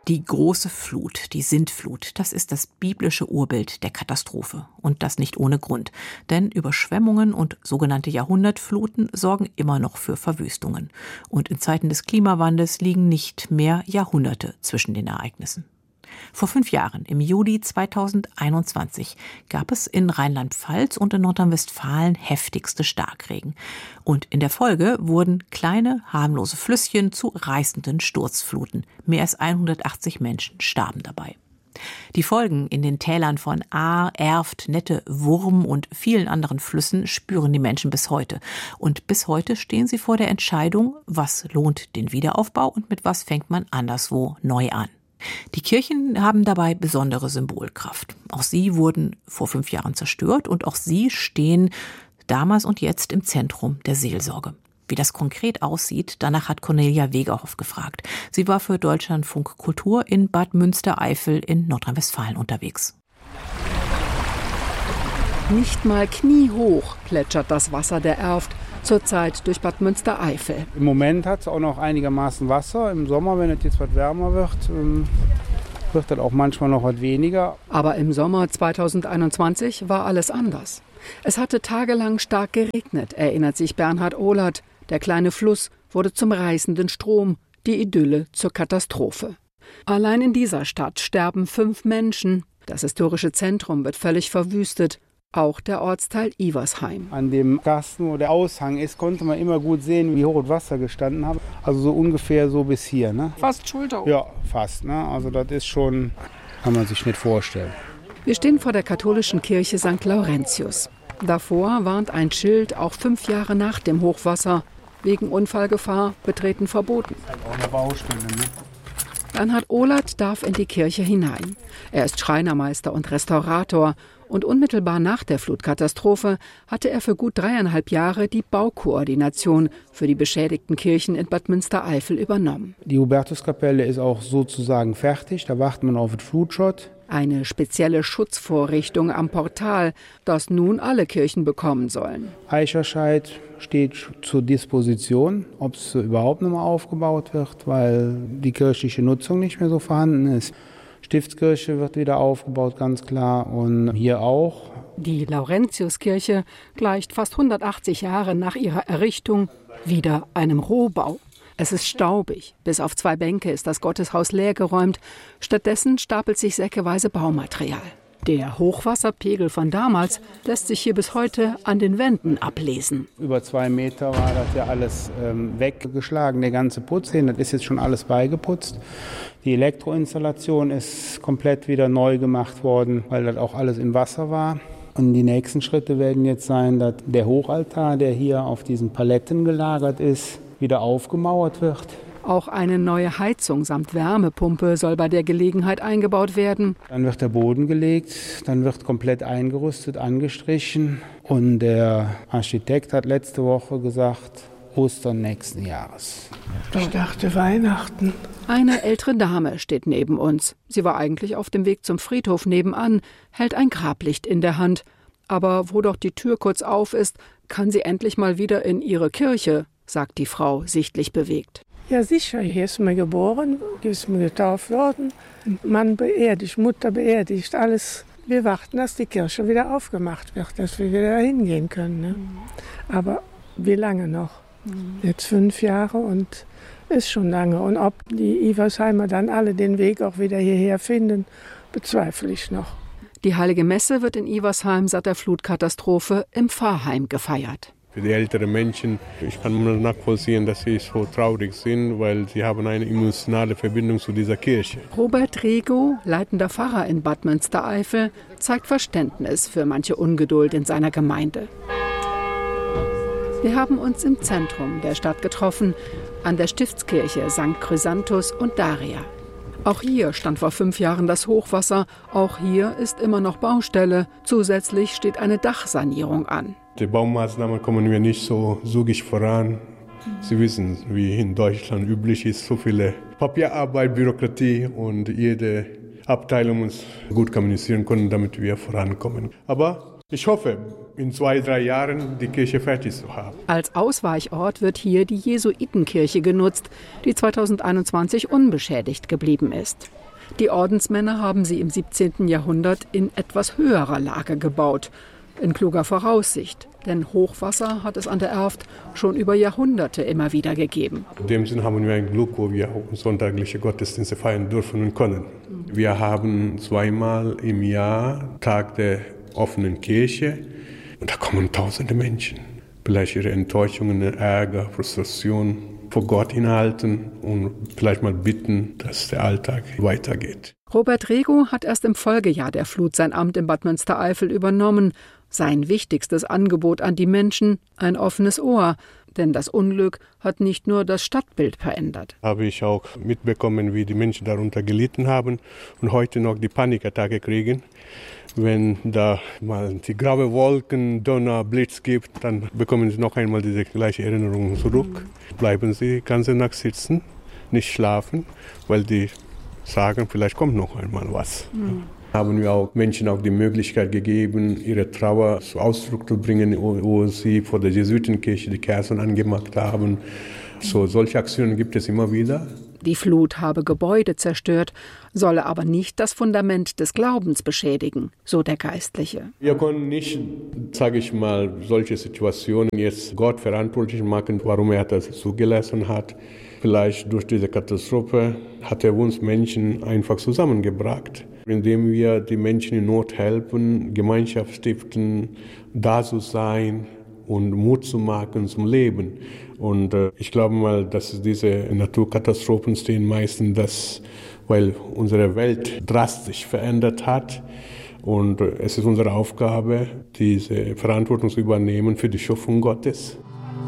Die große Flut, die Sintflut, das ist das biblische Urbild der Katastrophe. Und das nicht ohne Grund. Denn Überschwemmungen und sogenannte Jahrhundertfluten sorgen immer noch für Verwüstungen. Und in Zeiten des Klimawandels liegen nicht mehr Jahrhunderte zwischen den Ereignissen. Vor 5 Jahren, im Juli 2021, gab es in Rheinland-Pfalz und in Nordrhein-Westfalen heftigste Starkregen. Und in der Folge wurden kleine, harmlose Flüsschen zu reißenden Sturzfluten. Mehr als 180 Menschen starben dabei. Die Folgen in den Tälern von Ahr, Erft, Nette, Wurm und vielen anderen Flüssen spüren die Menschen bis heute. Und bis heute stehen sie vor der Entscheidung, was lohnt den Wiederaufbau und mit was fängt man anderswo neu an. Die Kirchen haben dabei besondere Symbolkraft. Auch sie wurden vor 5 Jahren zerstört und auch sie stehen damals und jetzt im Zentrum der Seelsorge. Wie das konkret aussieht, danach hat Cornelia Wegerhoff gefragt. Sie war für Deutschlandfunk Kultur in Bad Münstereifel in Nordrhein-Westfalen unterwegs. Nicht mal kniehoch plätschert das Wasser der Erft zurzeit durch Bad Münstereifel. Im Moment hat es auch noch einigermaßen Wasser. Im Sommer, wenn es jetzt was wärmer wird, wird das auch manchmal noch was weniger. Aber im Sommer 2021 war alles anders. Es hatte tagelang stark geregnet, erinnert sich Bernhard Ohlert. Der kleine Fluss wurde zum reißenden Strom, die Idylle zur Katastrophe. Allein in dieser Stadt sterben 5 Menschen. Das historische Zentrum wird völlig verwüstet. Auch der Ortsteil Iversheim. An dem Kasten, wo der Aushang ist, konnte man immer gut sehen, wie hoch das Wasser gestanden hat. Also so ungefähr so bis hier. Ne? Fast Schulter. Ja, fast. Ne? Also das ist schon, kann man sich nicht vorstellen. Wir stehen vor der katholischen Kirche St. Laurentius. Davor warnt ein Schild, auch 5 Jahre nach dem Hochwasser. Wegen Unfallgefahr betreten verboten. Auch eine Baustelle, ne? Bernhard Ohlert darf in die Kirche hinein. Er ist Schreinermeister und Restaurator. Und unmittelbar nach der Flutkatastrophe hatte er für gut 3,5 Jahre die Baukoordination für die beschädigten Kirchen in Bad Münstereifel übernommen. Die Hubertuskapelle ist auch sozusagen fertig. Da wartet man auf den Flutschott. Eine spezielle Schutzvorrichtung am Portal, das nun alle Kirchen bekommen sollen. Eicherscheid steht zur Disposition, ob es überhaupt noch mal aufgebaut wird, weil die kirchliche Nutzung nicht mehr so vorhanden ist. Stiftskirche wird wieder aufgebaut, ganz klar, und hier auch. Die Laurentiuskirche gleicht fast 180 Jahre nach ihrer Errichtung wieder einem Rohbau. Es ist staubig. Bis auf 2 Bänke ist das Gotteshaus leergeräumt. Stattdessen stapelt sich säckeweise Baumaterial. Der Hochwasserpegel von damals lässt sich hier bis heute an den Wänden ablesen. Über 2 Meter war das ja alles weggeschlagen, der ganze Putz hin. Das ist jetzt schon alles beigeputzt. Die Elektroinstallation ist komplett wieder neu gemacht worden, weil das auch alles im Wasser war. Und die nächsten Schritte werden jetzt sein, dass der Hochaltar, der hier auf diesen Paletten gelagert ist, wieder aufgemauert wird. Auch eine neue Heizung samt Wärmepumpe soll bei der Gelegenheit eingebaut werden. Dann wird der Boden gelegt, dann wird komplett eingerüstet, angestrichen. Und der Architekt hat letzte Woche gesagt, Ostern nächsten Jahres. Ich dachte Weihnachten. Eine ältere Dame steht neben uns. Sie war eigentlich auf dem Weg zum Friedhof nebenan, hält ein Grablicht in der Hand. Aber wo doch die Tür kurz auf ist, kann sie endlich mal wieder in ihre Kirche, sagt die Frau, sichtlich bewegt. Ja sicher, hier ist mir geboren, hier ist mir getauft worden, Mann beerdigt, Mutter beerdigt, alles. Wir warten, dass die Kirche wieder aufgemacht wird, dass wir wieder hingehen können. Ne? Aber wie lange noch? Jetzt 5 Jahre und ist schon lange. Und ob die Iversheimer dann alle den Weg auch wieder hierher finden, bezweifle ich noch. Die Heilige Messe wird in Iversheim seit der Flutkatastrophe im Pfarrheim gefeiert. Für die älteren Menschen, ich kann nur nachvollziehen, dass sie so traurig sind, weil sie haben eine emotionale Verbindung zu dieser Kirche. Robert Rego, leitender Pfarrer in Bad Münstereifel, zeigt Verständnis für manche Ungeduld in seiner Gemeinde. Wir haben uns im Zentrum der Stadt getroffen, an der Stiftskirche St. Chrysanthus und Daria. Auch hier stand vor 5 Jahren das Hochwasser, auch hier ist immer noch Baustelle. Zusätzlich steht eine Dachsanierung an. Die Baumaßnahmen kommen wir nicht so zügig voran. Sie wissen, wie in Deutschland üblich ist, so viele Papierarbeit, Bürokratie und jede Abteilung muss gut kommunizieren können, damit wir vorankommen. Aber Ich hoffe, in 2-3 Jahren die Kirche fertig zu haben. Als Ausweichort wird hier die Jesuitenkirche genutzt, die 2021 unbeschädigt geblieben ist. Die Ordensmänner haben sie im 17. Jahrhundert in etwas höherer Lage gebaut. In kluger Voraussicht, denn Hochwasser hat es an der Erft schon über Jahrhunderte immer wieder gegeben. In dem Sinn haben wir ein Glück, wo wir sonntagliche Gottesdienste feiern dürfen und können. Wir haben 2-mal im Jahr Tag der offenen Kirche und da kommen tausende Menschen. Vielleicht ihre Enttäuschungen, Ärger, Frustration vor Gott hinhalten und vielleicht mal bitten, dass der Alltag weitergeht. Robert Rego hat erst im Folgejahr der Flut sein Amt in Bad Münstereifel übernommen. Sein wichtigstes Angebot an die Menschen, ein offenes Ohr. Denn das Unglück hat nicht nur das Stadtbild verändert. Habe ich auch mitbekommen, wie die Menschen darunter gelitten haben und heute noch die Panikattacke kriegen. Wenn da mal die graue Wolken, Donner, Blitz gibt, dann bekommen sie noch einmal diese gleiche Erinnerung zurück. Bleiben sie die ganze Nacht sitzen, nicht schlafen, weil die sagen, vielleicht kommt noch einmal was. Haben wir auch Menschen auch die Möglichkeit gegeben, ihre Trauer zum Ausdruck zu bringen, wo sie vor der Jesuitenkirche die Kerzen angemacht haben. Solche Aktionen gibt es immer wieder. Die Flut habe Gebäude zerstört, solle aber nicht das Fundament des Glaubens beschädigen, so der Geistliche. Wir können nicht, sage ich mal, solche Situationen jetzt Gott verantwortlich machen, warum er das zugelassen hat. Vielleicht durch diese Katastrophe hat er uns Menschen einfach zusammengebracht, indem wir die Menschen in Not helfen, Gemeinschaft stiften, da zu sein und Mut zu machen zum Leben. Und ich glaube mal, dass diese Naturkatastrophen stehen meistens, weil unsere Welt drastisch verändert hat. Und es ist unsere Aufgabe, diese Verantwortung zu übernehmen für die Schöpfung Gottes.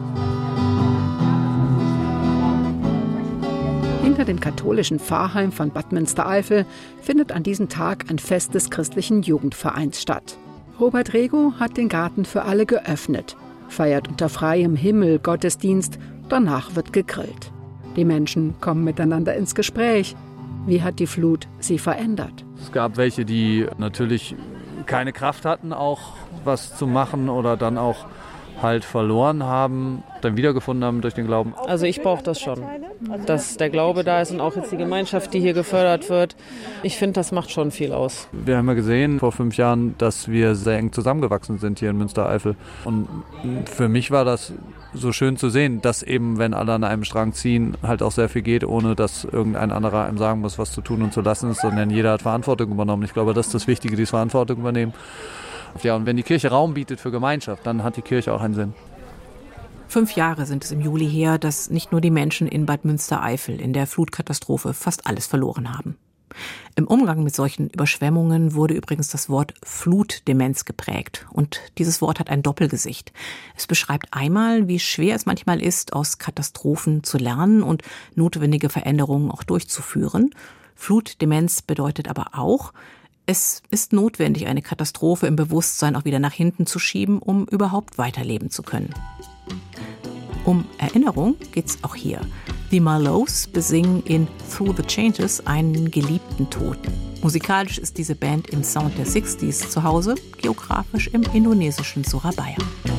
Hinter dem katholischen Pfarrheim von Bad Münstereifel findet an diesem Tag ein Fest des christlichen Jugendvereins statt. Robert Rego hat den Garten für alle geöffnet, feiert unter freiem Himmel Gottesdienst, danach wird gegrillt. Die Menschen kommen miteinander ins Gespräch. Wie hat die Flut sie verändert? Es gab welche, die natürlich keine Kraft hatten, auch was zu machen oder dann auch halt verloren haben, dann wiedergefunden haben durch den Glauben. Also ich brauche das schon, dass der Glaube da ist und auch jetzt die Gemeinschaft, die hier gefördert wird. Ich finde, das macht schon viel aus. Wir haben ja gesehen vor 5 Jahren, dass wir sehr eng zusammengewachsen sind hier in Münstereifel. Und für mich war das so schön zu sehen, dass eben, wenn alle an einem Strang ziehen, halt auch sehr viel geht, ohne dass irgendein anderer einem sagen muss, was zu tun und zu lassen ist, sondern jeder hat Verantwortung übernommen. Ich glaube, das ist das Wichtige, diese Verantwortung übernehmen. Ja, und wenn die Kirche Raum bietet für Gemeinschaft, dann hat die Kirche auch einen Sinn. 5 Jahre sind es im Juli her, dass nicht nur die Menschen in Bad Münstereifel in der Flutkatastrophe fast alles verloren haben. Im Umgang mit solchen Überschwemmungen wurde übrigens das Wort Flutdemenz geprägt. Und dieses Wort hat ein Doppelgesicht. Es beschreibt einmal, wie schwer es manchmal ist, aus Katastrophen zu lernen und notwendige Veränderungen auch durchzuführen. Flutdemenz bedeutet aber auch, es ist notwendig, eine Katastrophe im Bewusstsein auch wieder nach hinten zu schieben, um überhaupt weiterleben zu können. Um Erinnerung geht's auch hier. Die Marlows besingen in Through the Changes einen geliebten Toten. Musikalisch ist diese Band im Sound der 60s zu Hause, geografisch im indonesischen Surabaya.